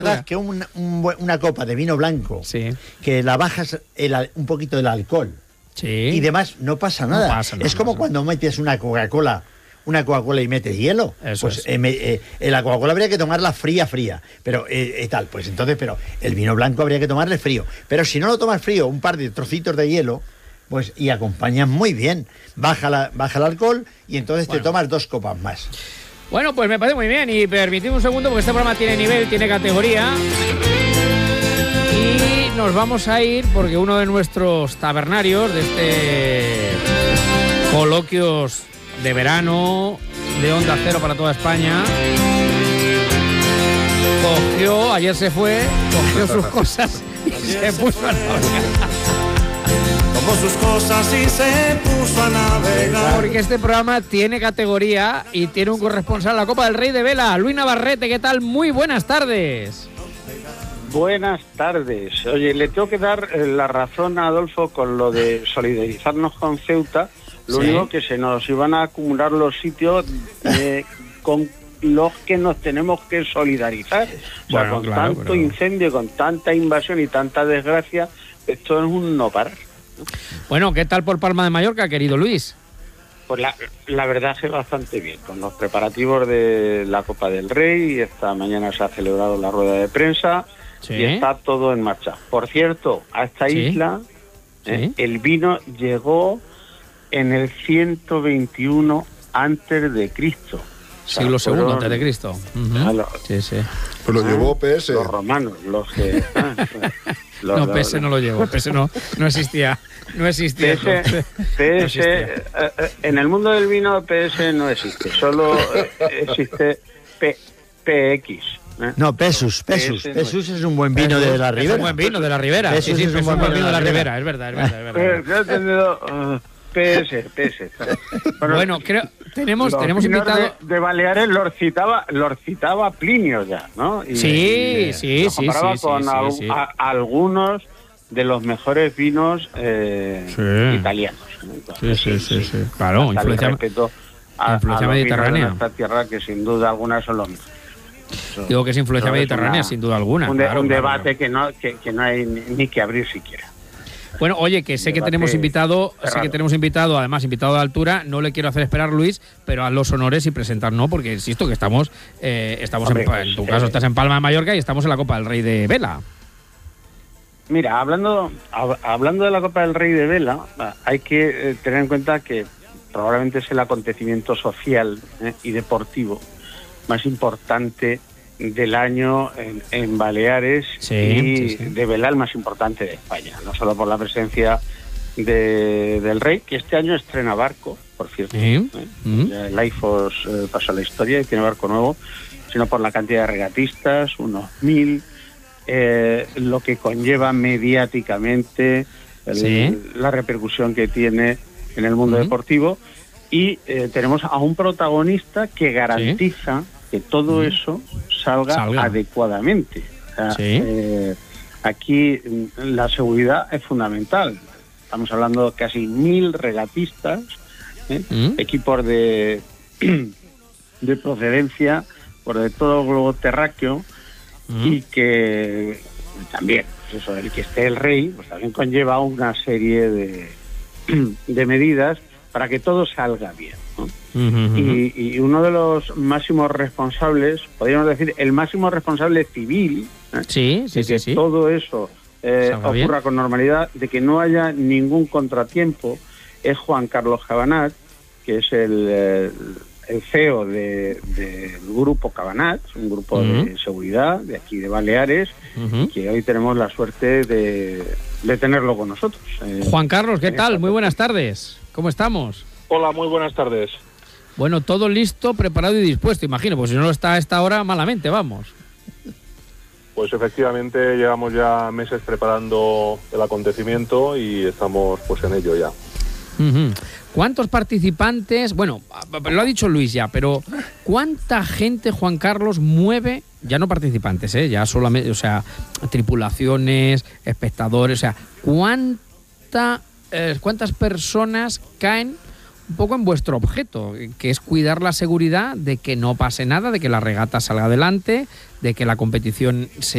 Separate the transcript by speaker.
Speaker 1: verdad que una copa de vino blanco,
Speaker 2: Sí.
Speaker 1: que la bajas un poquito del alcohol
Speaker 2: Sí.
Speaker 1: y demás, no pasa nada.
Speaker 2: No pasa nada,
Speaker 1: es como
Speaker 2: no pasa
Speaker 1: cuando metes una Coca-Cola y metes hielo.
Speaker 2: Eso
Speaker 1: Pues
Speaker 2: es.
Speaker 1: la Coca-Cola habría que tomarla fría, pero tal, pues entonces, pero el vino blanco habría que tomarle frío. Pero si no lo tomas frío, un par de trocitos de hielo, pues y acompañas muy bien. Baja el alcohol y entonces te tomas 2 copas más.
Speaker 2: Bueno, pues me parece muy bien. Y permitidme un segundo porque este programa tiene nivel, tiene categoría. Y nos vamos a ir porque uno de nuestros tabernarios de este coloquios de verano de Onda Cero para toda España ayer se fue, cogió sus cosas y se puso a navegar.
Speaker 3: Tomó sus cosas y se puso a navegar.
Speaker 2: Porque este programa tiene categoría y tiene un corresponsal a la Copa del Rey de Vela, Luis Navarrete. ¿Qué tal? Muy buenas tardes.
Speaker 4: Buenas tardes. Oye, le tengo que dar la razón a Adolfo con lo de solidarizarnos con Ceuta. Lo único que se nos iban a acumular los sitios con los que nos tenemos que solidarizar. O sea, con tanto incendio, con tanta invasión y tanta desgracia, esto es un no parar.
Speaker 2: Bueno, ¿qué tal por Palma de Mallorca, querido Luis?
Speaker 4: Pues la verdad es que bastante bien, con los preparativos de la Copa del Rey. Esta mañana se ha celebrado la rueda de prensa y está todo en marcha. Por cierto, a esta isla el vino llegó en el 121 antes de Cristo.
Speaker 2: Siglo II antes de Cristo.
Speaker 4: Sí.
Speaker 5: Pues lo llevó PS.
Speaker 4: Los romanos, los que...
Speaker 2: no, PS no lo llevó, PS no existía. No existía.
Speaker 4: PS, en el mundo del vino PS no existe, solo existe PX.
Speaker 1: No, Pesus es un buen vino de la Ribera.
Speaker 2: Es un buen vino de la Ribera.
Speaker 1: Pesus es un buen vino de la Ribera.
Speaker 2: Es verdad.
Speaker 4: He entendido PS.
Speaker 2: Bueno, creo tenemos invitado
Speaker 4: de Baleares los citaba Plinio ya, ¿no? Y
Speaker 2: sí.
Speaker 4: Comparaba con algunos de los mejores vinos italianos. Entonces,
Speaker 2: sí. Claro, influencia mediterránea.
Speaker 4: De nuestra tierra, que sin duda alguna son los mejores.
Speaker 2: Digo que es influencia mediterránea, sin duda alguna.
Speaker 4: Un debate que no hay ni que abrir siquiera.
Speaker 2: Bueno, oye, que sé que tenemos invitado, además invitado de altura. No le quiero hacer esperar, Luis, pero haz los honores y presentarnos, porque insisto que estamos
Speaker 4: Hombre,
Speaker 2: en tu caso estás en Palma de Mallorca y estamos en la Copa del Rey de Vela.
Speaker 4: Mira, hablando de la Copa del Rey de Vela, hay que tener en cuenta que probablemente es el acontecimiento social y deportivo más importante del año en Baleares y de Vela el más importante de España, no solo por la presencia del Rey, que este año estrena barco, por cierto. Ya el IFOS pasó a la historia y tiene barco nuevo, sino por la cantidad de regatistas, unos 1000, lo que conlleva mediáticamente la repercusión que tiene en el mundo deportivo, y tenemos a un protagonista que garantiza que todo eso salga adecuadamente. O sea, aquí la seguridad es fundamental. Estamos hablando de casi 1000 regatistas, equipos de procedencia por de todo el globo terráqueo, y que también, pues eso, el que esté el Rey, pues también conlleva una serie de medidas para que todo salga bien, ¿no? Y uno de los máximos responsables, podríamos decir, el máximo responsable civil, de que todo eso ocurra con normalidad, de que no haya ningún contratiempo, es Juan Carlos Cabanat, que es el CEO del grupo Cabanat, un grupo de seguridad de aquí de Baleares, que hoy tenemos la suerte de tenerlo con nosotros.
Speaker 2: Juan Carlos, ¿qué tal? Muy buenas tardes. ¿Cómo estamos?
Speaker 6: Hola, muy buenas tardes.
Speaker 2: Bueno, todo listo, preparado y dispuesto, imagino, pues si no lo está a esta hora, malamente, vamos.
Speaker 6: Pues efectivamente llevamos ya meses preparando el acontecimiento y estamos pues en ello ya.
Speaker 2: ¿Cuántos participantes? Bueno, lo ha dicho Luis ya, pero ¿cuánta gente, Juan Carlos, mueve? Ya no participantes, ya solamente, o sea, tripulaciones, espectadores, o sea, ¿cuántas personas caen un poco en vuestro objeto, que es cuidar la seguridad de que no pase nada, de que la regata salga adelante, de que la competición se